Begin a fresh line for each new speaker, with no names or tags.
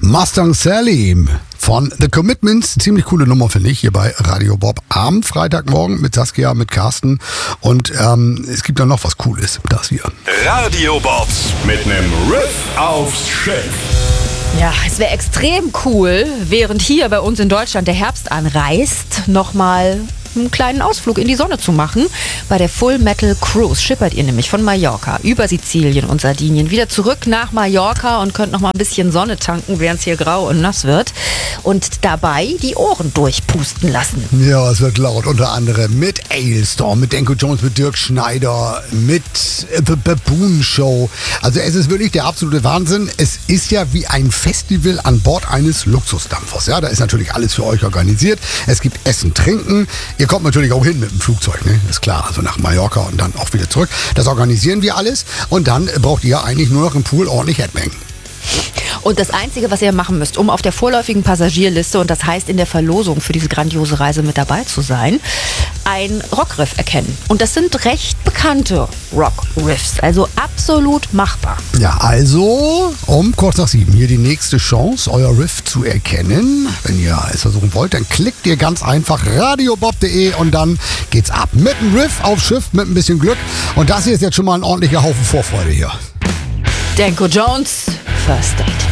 Mustang Sally von The Commitments. Ziemlich coole Nummer, finde ich, hier bei Radio Bob. Am Freitagmorgen mit Saskia, mit Carsten. Und es gibt dann noch was Cooles. Das hier.
Radio Bob mit nem Riff aufs Schiff.
Ja, es wäre extrem cool, während hier bei uns in Deutschland der Herbst anreist, nochmal einen kleinen Ausflug in die Sonne zu machen. Bei der Full Metal Cruise schippert ihr nämlich von Mallorca über Sizilien und Sardinien wieder zurück nach Mallorca und könnt noch mal ein bisschen Sonne tanken, während es hier grau und nass wird. Und dabei die Ohren durchpusten lassen.
Ja, es wird laut. Unter anderem mit Ailstorm, mit Denko Jones, mit Dirk Schneider, mit The Baboon Show. Also es ist wirklich der absolute Wahnsinn. Es ist ja wie ein Festival an Bord eines Luxusdampfers. Ja, da ist natürlich alles für euch organisiert. Es gibt Essen, Trinken. Ihr kommt natürlich auch hin mit dem Flugzeug, ne? Ist klar, also nach Mallorca und dann auch wieder zurück. Das organisieren wir alles und dann braucht ihr eigentlich nur noch im Pool ordentlich Headbang.
Und das Einzige, was ihr machen müsst, um auf der vorläufigen Passagierliste, und das heißt in der Verlosung für diese grandiose Reise mit dabei zu sein, ein Rockriff erkennen. Und das sind recht bekannte Rockriffs, also absolut machbar.
Ja, also um kurz nach 7 hier die nächste Chance, euer Riff zu erkennen. Wenn ihr es versuchen wollt, dann klickt ihr ganz einfach radiobob.de und dann geht's ab. Mit einem Riff aufs Schiff, mit ein bisschen Glück. Und das hier ist jetzt schon mal ein ordentlicher Haufen Vorfreude hier.
Denko Jones, First Date.